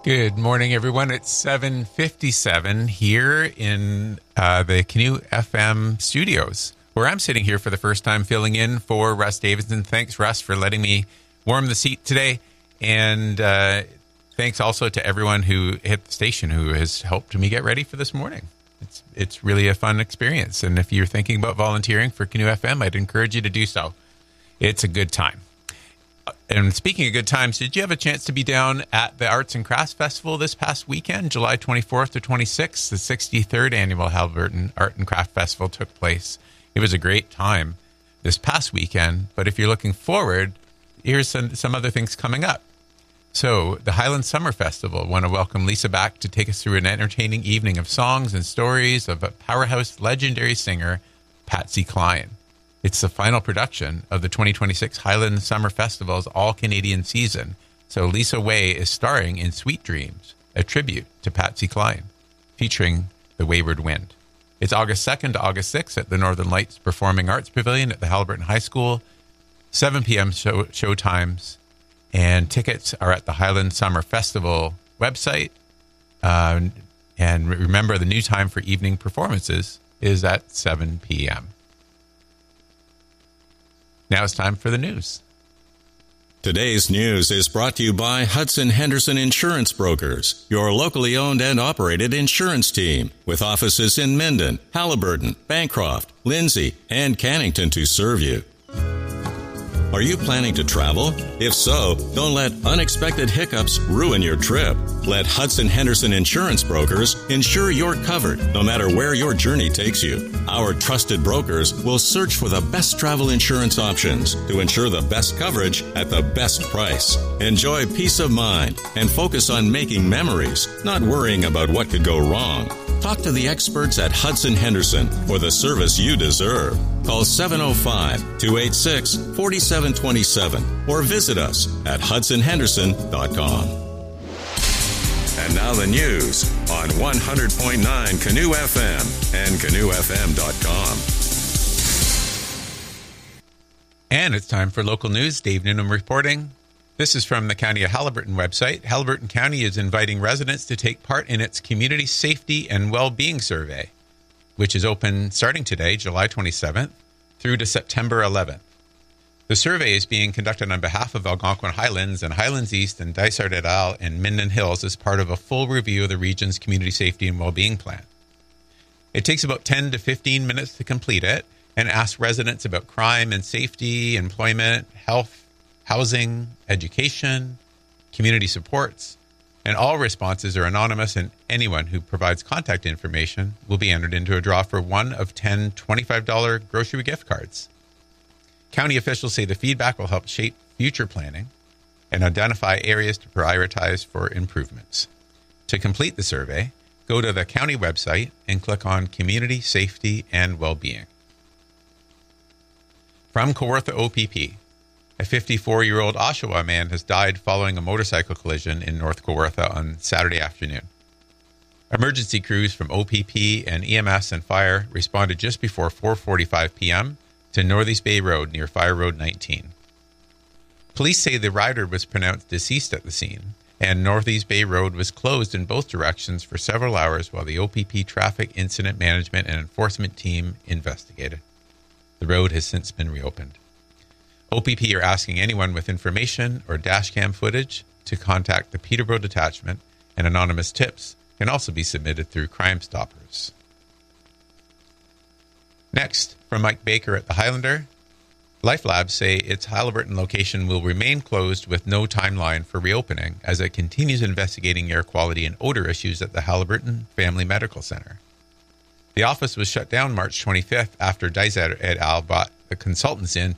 Good morning, everyone. It's 7:57 here in the Canoe FM studios, where I'm sitting here for the first time filling in for Russ Davidson. Thanks, Russ, for letting me warm the seat today. And thanks also to everyone who hit the station who has helped me get ready for this morning. It's really a fun experience. And if you're thinking about volunteering for Canoe FM, I'd encourage you to do so. It's a good time. And speaking of good times, did you have a chance to be down at the Arts and Crafts Festival this past weekend, July 24th to 26th? The 63rd annual Haliburton Art and Craft Festival took place. It was a great time this past weekend, but if you're looking forward, here's some other things coming up. So the Highland Summer Festival, want to welcome Lisa back to take us through an entertaining evening of songs and stories of a powerhouse legendary singer, Patsy Cline. It's the final production of the 2026 Highland Summer Festival's all-Canadian season, so Lisa Way is starring in Sweet Dreams, a tribute to Patsy Cline, featuring The Wayward Wind. It's August 2nd to August 6th at the Northern Lights Performing Arts Pavilion at the Haliburton High School, 7 p.m. show times, and tickets are at the Highland Summer Festival website. And remember, the new time for evening performances is at 7 p.m. Now it's time for the news. Today's news is brought to you by Hudson Henderson Insurance Brokers, your locally owned and operated insurance team, with offices in Minden, Haliburton, Bancroft, Lindsay, and Cannington to serve you. Are you planning to travel? If so, don't let unexpected hiccups ruin your trip. Let Hudson Henderson Insurance Brokers ensure you're covered no matter where your journey takes you. Our trusted brokers will search for the best travel insurance options to ensure the best coverage at the best price. Enjoy peace of mind and focus on making memories, not worrying about what could go wrong. Talk to the experts at Hudson Henderson for the service you deserve. Call 705-286-4727 or visit us at hudsonhenderson.com. And now the news on 100.9 Canoe FM and canoefm.com. And it's time for local news. Dave Noonan reporting. This is from the County of Haliburton website. Haliburton County is inviting residents to take part in its Community Safety and Well-Being Survey, which is open starting today, July 27th, through to September 11th. The survey is being conducted on behalf of Algonquin Highlands and Highlands East and Dysart et al. And Minden Hills as part of a full review of the region's Community Safety and Well-Being Plan. It takes about 10 to 15 minutes to complete it and asks residents about crime and safety, employment, health, housing, education, community supports, and all responses are anonymous, and anyone who provides contact information will be entered into a draw for one of 10 $25 grocery gift cards. County officials say the feedback will help shape future planning and identify areas to prioritize for improvements. To complete the survey, go to the county website and click on Community Safety and Well-Being. From Kawartha OPP, a 54-year-old Oshawa man has died following a motorcycle collision in North Kawartha on Saturday afternoon. Emergency crews from OPP and EMS and fire responded just before 4:45 p.m. to Northeast Bay Road near Fire Road 19. Police say the rider was pronounced deceased at the scene, and Northeast Bay Road was closed in both directions for several hours while the OPP Traffic Incident Management and Enforcement team investigated. The road has since been reopened. OPP are asking anyone with information or dashcam footage to contact the Peterborough Detachment, and anonymous tips can also be submitted through Crime Stoppers. Next, from Mike Baker at the Highlander, Life Labs say its Haliburton location will remain closed with no timeline for reopening as it continues investigating air quality and odor issues at the Haliburton Family Medical Center. The office was shut down March 25th after Dysart et al. Brought the consultants in